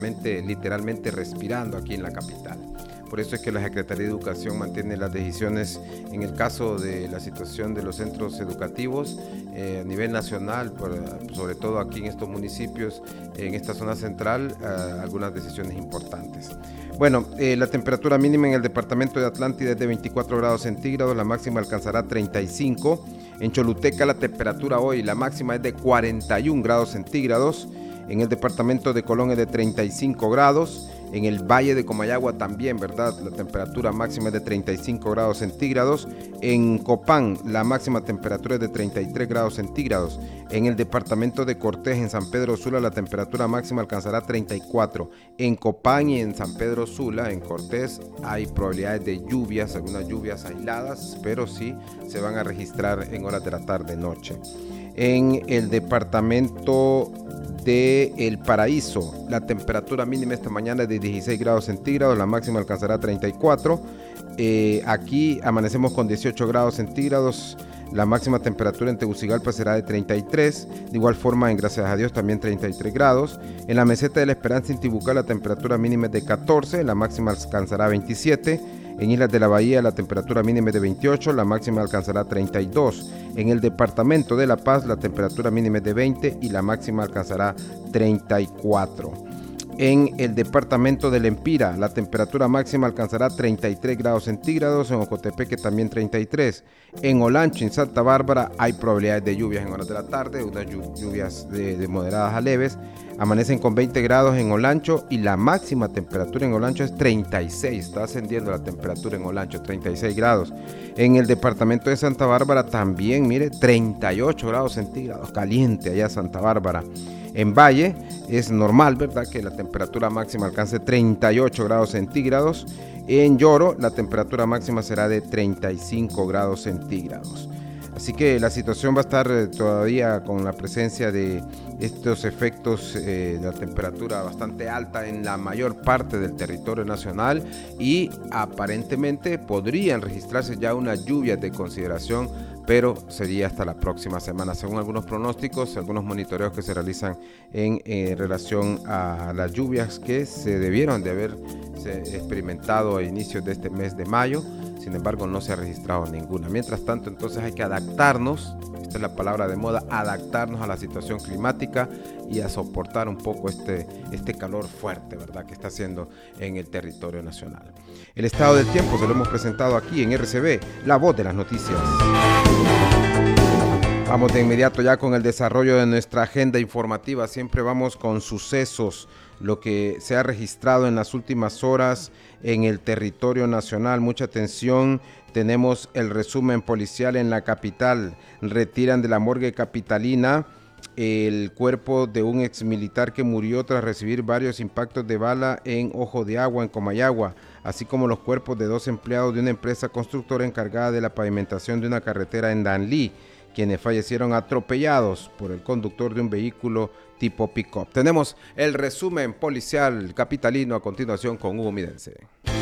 literalmente respirando aquí en la capital. Por eso es que la Secretaría de Educación mantiene las decisiones en el caso de la situación de los centros educativos a nivel nacional, sobre todo aquí en estos municipios, en esta zona central, algunas decisiones importantes. Bueno, la temperatura mínima en el departamento de Atlántida es de 24 grados centígrados, la máxima alcanzará 35. En Choluteca la temperatura hoy, la máxima es de 41 grados centígrados. En el departamento de Colón es de 35 grados. En el Valle de Comayagua también, ¿verdad? La temperatura máxima es de 35 grados centígrados. En Copán, la máxima temperatura es de 33 grados centígrados. En el departamento de Cortés, en San Pedro Sula, la temperatura máxima alcanzará 34. En Copán y en San Pedro Sula, en Cortés, hay probabilidades de lluvias, algunas lluvias aisladas, pero sí se van a registrar en horas de la tarde-noche. En el departamento de El Paraíso, la temperatura mínima esta mañana es de 16 grados centígrados, la máxima alcanzará 34. Aquí amanecemos con 18 grados centígrados, la máxima temperatura en Tegucigalpa será de 33. De igual forma, en Gracias a Dios también 33 grados. En la Meseta de la Esperanza, Intibucá, la temperatura mínima es de 14, la máxima alcanzará 27. En Islas de la Bahía la temperatura mínima es de 28, la máxima alcanzará 32. En el departamento de La Paz la temperatura mínima es de 20 y la máxima alcanzará 34. En el departamento de Lempira la temperatura máxima alcanzará 33 grados centígrados, en Ocotepeque también 33. En Olancho, en Santa Bárbara, hay probabilidades de lluvias en horas de la tarde, unas lluvias de moderadas a leves. Amanecen con 20 grados en Olancho y la máxima temperatura en Olancho es 36. Está ascendiendo la temperatura en Olancho, 36 grados. En el departamento de Santa Bárbara también, mire, 38 grados centígrados, caliente allá Santa Bárbara. En Valle es normal, ¿verdad?, que la temperatura máxima alcance 38 grados centígrados. En Lloro la temperatura máxima será de 35 grados centígrados. Así que la situación va a estar todavía con la presencia de estos efectos de la temperatura bastante alta en la mayor parte del territorio nacional y aparentemente podrían registrarse ya unas lluvias de consideración, pero sería hasta la próxima semana, según algunos pronósticos, algunos monitoreos que se realizan en relación a las lluvias que se debieron de haber experimentado a inicios de este mes de mayo. Sin embargo, no se ha registrado ninguna. Mientras tanto, entonces hay que adaptarnos, esta es la palabra de moda, adaptarnos a la situación climática y a soportar un poco este calor fuerte, ¿verdad?, que está haciendo en el territorio nacional. El estado del tiempo se lo hemos presentado aquí en RCB, la voz de las noticias. Vamos de inmediato ya con el desarrollo de nuestra agenda informativa. Siempre vamos con sucesos, lo que se ha registrado en las últimas horas en el territorio nacional. Mucha atención, tenemos el resumen policial en la capital. Retiran de la morgue capitalina el cuerpo de un exmilitar que murió tras recibir varios impactos de bala en Ojo de Agua, en Comayagua, así como los cuerpos de 2 empleados de una empresa constructora encargada de la pavimentación de una carretera en Danlí, quienes fallecieron atropellados por el conductor de un vehículo tipo pick-up. Tenemos el resumen policial capitalino a continuación con Hugo Midense.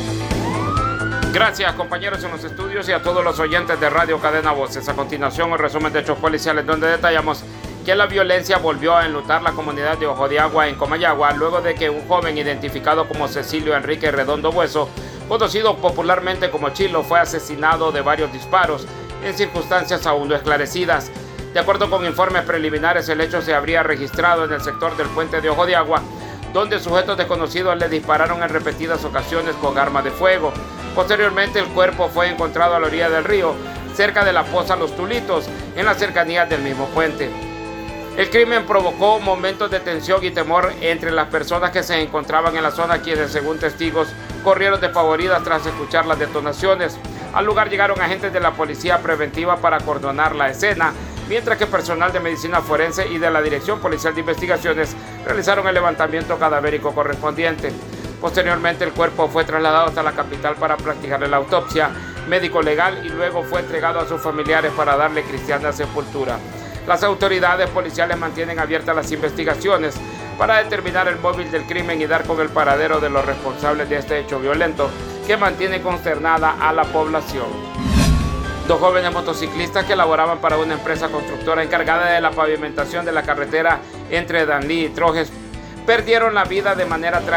Gracias, compañeros en los estudios y a todos los oyentes de Radio Cadena Voces. A continuación, el resumen de hechos policiales donde detallamos que la violencia volvió a enlutar la comunidad de Ojo de Agua en Comayagua luego de que un joven identificado como Cecilio Enrique Redondo Bueso, conocido popularmente como Chilo, fue asesinado de varios disparos en circunstancias aún no esclarecidas. De acuerdo con informes preliminares, el hecho se habría registrado en el sector del puente de Ojo de Agua, donde sujetos desconocidos le dispararon en repetidas ocasiones con armas de fuego. Posteriormente, el cuerpo fue encontrado a la orilla del río, cerca de la Poza Los Tulitos, en las cercanías del mismo puente. El crimen provocó momentos de tensión y temor entre las personas que se encontraban en la zona, quienes, según testigos, corrieron despavoridas tras escuchar las detonaciones. Al lugar llegaron agentes de la policía preventiva para acordonar la escena, mientras que personal de medicina forense y de la Dirección Policial de Investigaciones realizaron el levantamiento cadavérico correspondiente. Posteriormente, el cuerpo fue trasladado hasta la capital para practicarle la autopsia médico-legal y luego fue entregado a sus familiares para darle cristiana sepultura. Las autoridades policiales mantienen abiertas las investigaciones para determinar el móvil del crimen y dar con el paradero de los responsables de este hecho violento que mantiene consternada a la población. 2 jóvenes motociclistas que laboraban para una empresa constructora encargada de la pavimentación de la carretera entre Danlí y Trojes perdieron la vida de manera trágica